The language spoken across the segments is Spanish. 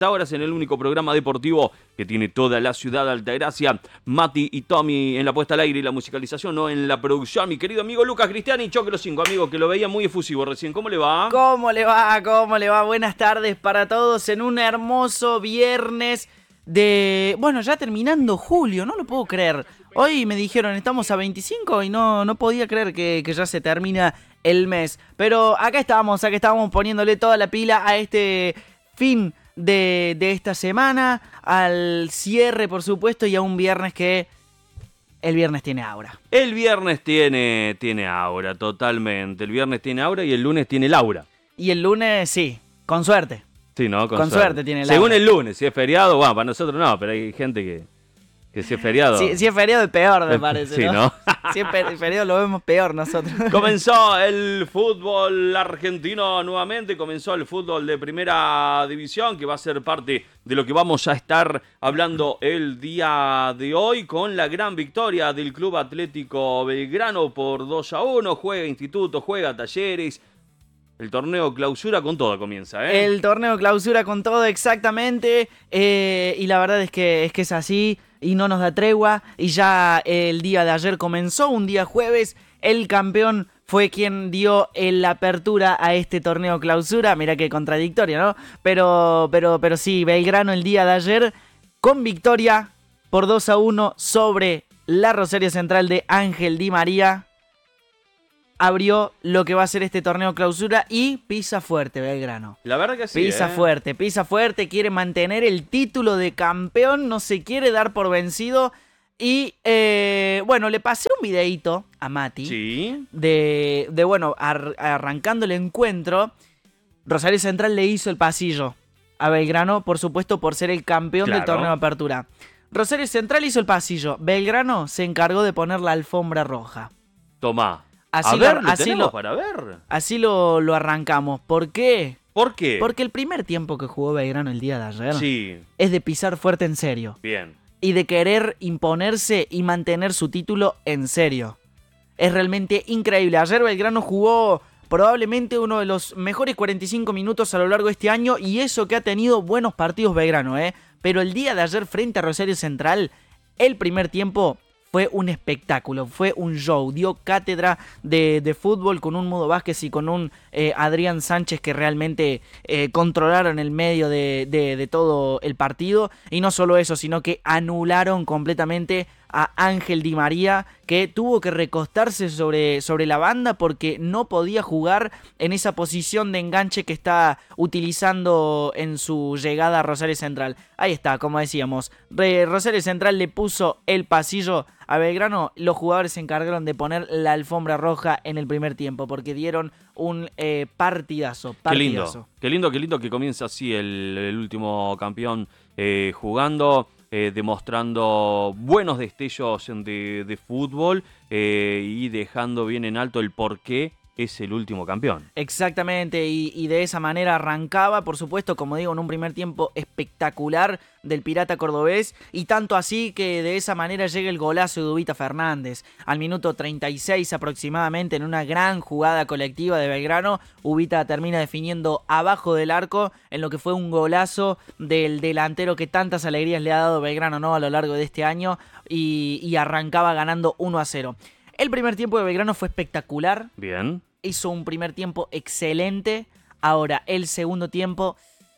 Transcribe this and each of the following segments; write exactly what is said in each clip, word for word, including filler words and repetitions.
horas en el único programa deportivo que tiene toda la ciudad de Altagracia. Mati y Tommy en la puesta al aire y la musicalización, no en la producción. Mi querido amigo Lucas Cristiani, Choclo cinco, amigo, que lo veía muy efusivo recién. ¿Cómo le va? ¿Cómo le va? ¿Cómo le va? Buenas tardes para todos en un hermoso viernes de... Bueno, ya terminando julio, no lo puedo creer. Hoy me dijeron, estamos a veinticinco y no, no podía creer que, que ya se termina el mes. Pero acá estamos, acá estamos poniéndole toda la pila a este fin de, de esta semana, al cierre, por supuesto, y a un viernes que... El viernes tiene aura. El viernes tiene, tiene aura, totalmente. El viernes tiene aura y el lunes tiene Laura. Y el lunes, sí, con suerte. Sí, ¿no? Con, con suerte. suerte tiene Laura. Según el lunes, si es feriado, bueno, para nosotros no, pero hay gente que, que si es feriado... Si, si es feriado es peor, me parece, sí, ¿no? ¿no? Si es feriado lo vemos peor nosotros. Comenzó el fútbol argentino nuevamente, comenzó el fútbol de primera división, que va a ser parte de lo que vamos a estar hablando el día de hoy, con la gran victoria del Club Atlético Belgrano por dos a uno, juega Instituto, juega Talleres. El torneo clausura con todo comienza, ¿eh? El torneo clausura con todo, exactamente. Eh, y la verdad es que, es que es así y no nos da tregua. Y ya el día de ayer comenzó, un día jueves. El campeón fue quien dio la apertura a este torneo clausura. Mirá qué contradictorio, ¿no? Pero, pero, pero sí, Belgrano el día de ayer con victoria por dos a uno sobre la Rosario Central de Ángel Di María. Abrió lo que va a ser este torneo clausura y pisa fuerte Belgrano. La verdad que sí. Pisa ¿eh? fuerte, pisa fuerte, quiere mantener el título de campeón, no se quiere dar por vencido. Y eh, bueno, le pasé un videíto a Mati. Sí. De, de bueno, ar, arrancando el encuentro, Rosario Central le hizo el pasillo a Belgrano, por supuesto, por ser el campeón Claro. del torneo de apertura. Rosario Central hizo el pasillo, Belgrano se encargó de poner la alfombra roja. Tomá. Así a ver, lo, ¿lo así tenemos lo, para ver? Así lo, lo arrancamos. ¿Por qué? ¿Por qué? Porque el primer tiempo que jugó Belgrano el día de ayer Sí. es de pisar fuerte en serio. Bien. Y de querer imponerse y mantener su título en serio. Es realmente increíble. Ayer Belgrano jugó probablemente uno de los mejores cuarenta y cinco minutos a lo largo de este año. Y eso que ha tenido buenos partidos Belgrano, ¿eh? Pero el día de ayer frente a Rosario Central, el primer tiempo... fue un espectáculo, fue un show, dio cátedra de, de fútbol con un Mudo Vázquez y con un eh, Adrián Sánchez que realmente eh, controlaron el medio de, de, de todo el partido. Y no solo eso, sino que anularon completamente a Ángel Di María, que tuvo que recostarse sobre, sobre la banda porque no podía jugar en esa posición de enganche que está utilizando en su llegada a Rosario Central. Ahí está, como decíamos, Rosario Central le puso el pasillo a Belgrano. Los jugadores se encargaron de poner la alfombra roja en el primer tiempo porque dieron un eh, partidazo, partidazo. Qué lindo, qué lindo, qué lindo que comienza así el, el último campeón eh, jugando. Eh, demostrando buenos destellos de, de fútbol eh, y dejando bien en alto el por qué es el último campeón. Exactamente, y, y de esa manera arrancaba, por supuesto, como digo, en un primer tiempo espectacular del Pirata Cordobés, y tanto así que de esa manera llega el golazo de Ubita Fernández. Al minuto treinta y seis aproximadamente, en una gran jugada colectiva de Belgrano, Ubita termina definiendo abajo del arco en lo que fue un golazo del delantero que tantas alegrías le ha dado Belgrano, ¿no?, a lo largo de este año, y, y arrancaba ganando uno a cero. El primer tiempo de Belgrano fue espectacular. Bien. Hizo un primer tiempo excelente. Ahora, el segundo tiempo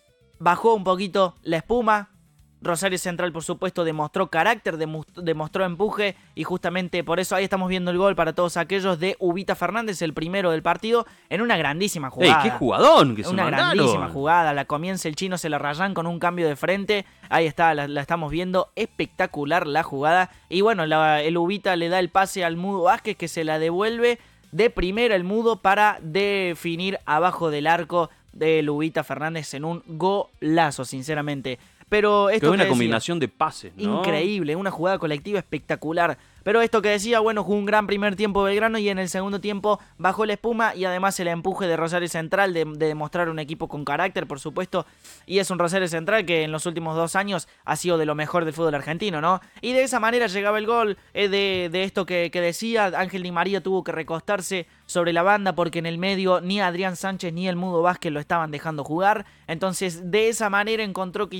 bajó un poquito la espuma. Rosario Central, por supuesto, demostró carácter, demostró empuje. Y justamente por eso ahí estamos viendo el gol para todos aquellos de Ubita Fernández, el primero del partido, en una grandísima jugada. ¡Ey, qué jugadón que se Una mandaron! grandísima jugada. La comienza el chino, se la rayan con un cambio de frente. Ahí está, la, la estamos viendo. Espectacular la jugada. Y bueno, la, el Ubita le da el pase al Mudo Vázquez, que se la devuelve de primera el Mudo para definir abajo del arco de Ubita Fernández en un golazo, sinceramente. Pero esto que una decía, combinación de pases, ¿no? Increíble, una jugada colectiva espectacular. Pero esto que decía, bueno, jugó un gran primer tiempo Belgrano y en el segundo tiempo bajó la espuma y además el empuje de Rosario Central de, de demostrar un equipo con carácter, por supuesto. Y es un Rosario Central que en los últimos dos años ha sido de lo mejor del fútbol argentino, ¿no? Y de esa manera llegaba el gol eh, de, de esto que, que decía. Ángel Di María tuvo que recostarse sobre la banda porque en el medio ni Adrián Sánchez ni el Mudo Vázquez lo estaban dejando jugar. Entonces de esa manera encontró que